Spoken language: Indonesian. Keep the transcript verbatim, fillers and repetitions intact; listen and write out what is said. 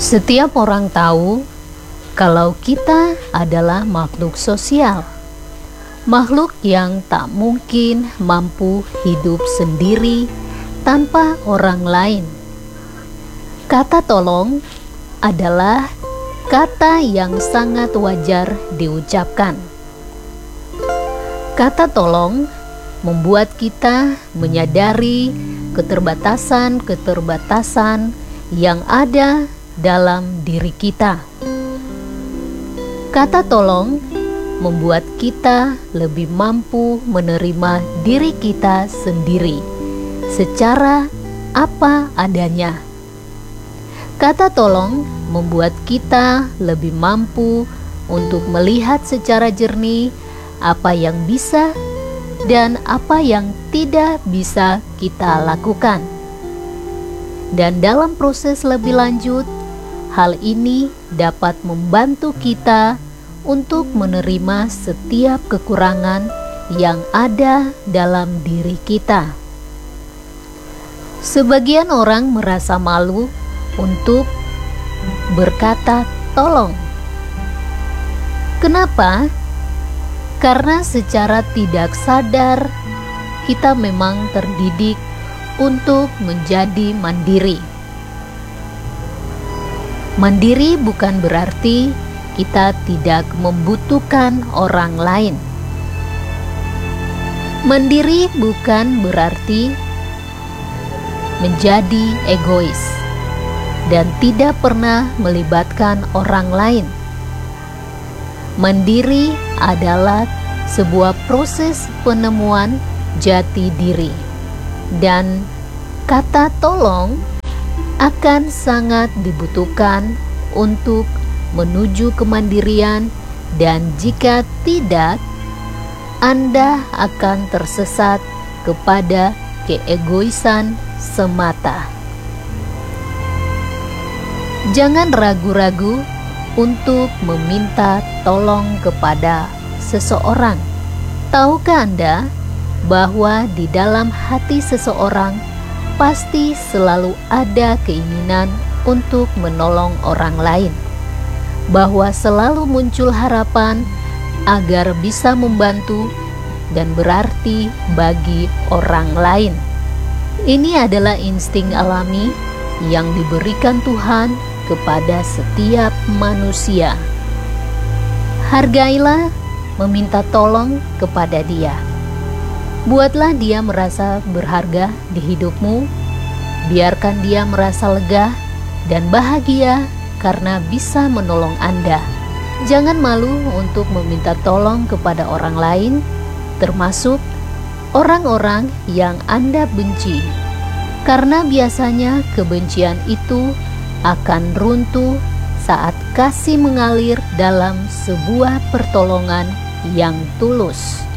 Setiap orang tahu kalau kita adalah makhluk sosial, makhluk yang tak mungkin mampu hidup sendiri tanpa orang lain. Kata tolong adalah kata yang sangat wajar diucapkan. Kata tolong membuat kita menyadari keterbatasan-keterbatasan yang ada dalam diri kita. Kata tolong membuat kita lebih mampu menerima diri kita sendiri secara apa adanya. Kata tolong membuat kita lebih mampu untuk melihat secara jernih apa yang bisa dan apa yang tidak bisa kita lakukan. Dan dalam proses lebih lanjut, hal ini dapat membantu kita untuk menerima setiap kekurangan yang ada dalam diri kita. Sebagian orang merasa malu untuk berkata tolong. Kenapa? Karena secara tidak sadar kita memang terdidik untuk menjadi mandiri. Mandiri bukan berarti kita tidak membutuhkan orang lain. Mandiri bukan berarti menjadi egois dan tidak pernah melibatkan orang lain. Mandiri adalah sebuah proses penemuan jati diri, dan kata tolong akan sangat dibutuhkan untuk menuju kemandirian, dan jika tidak, Anda akan tersesat kepada keegoisan semata. Jangan ragu-ragu untuk meminta tolong kepada seseorang. Tahukah Anda bahwa di dalam hati seseorang pasti selalu ada keinginan untuk menolong orang lain, bahwa selalu muncul harapan agar bisa membantu dan berarti bagi orang lain. Ini adalah insting alami yang diberikan Tuhan kepada setiap manusia. Hargailah meminta tolong kepada Dia. Buatlah Dia merasa berharga di hidupmu. Biarkan Dia merasa lega dan bahagia karena bisa menolong Anda. Jangan malu untuk meminta tolong kepada orang lain, termasuk orang-orang yang Anda benci, karena biasanya kebencian itu akan runtuh saat kasih mengalir dalam sebuah pertolongan yang tulus.